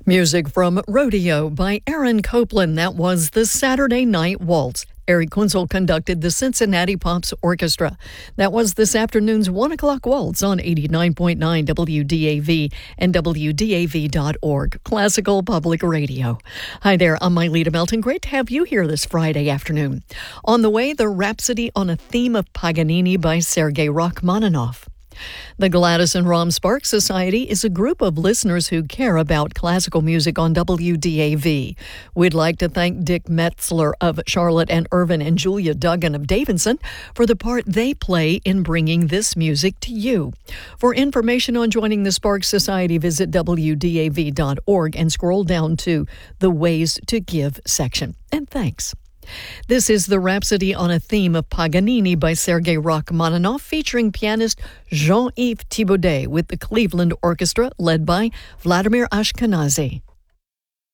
Music from Rodeo by Aaron Copland. That was the Saturday Night Waltz. Eric Kunzel conducted the Cincinnati Pops Orchestra. That was this afternoon's 1 o'clock waltz on 89.9 WDAV and WDAV.org, Classical Public Radio. Hi there, I'm Myleta Melton. Great to have you here this Friday afternoon. On the way, the Rhapsody on a Theme of Paganini by Sergei Rachmaninoff. The Gladys and Rom Sparks Society is a group of listeners who care about classical music on WDAV. We'd like to thank Dick Metzler of Charlotte and Irvin and Julia Duggan of Davidson for the part they play in bringing this music to you. For information on joining the Sparks Society, visit WDAV.org and scroll down to the Ways to Give section. And thanks. This is the Rhapsody on a Theme of Paganini by Sergei Rachmaninoff, featuring pianist Jean-Yves Thibaudet with the Cleveland Orchestra led by Vladimir Ashkenazy.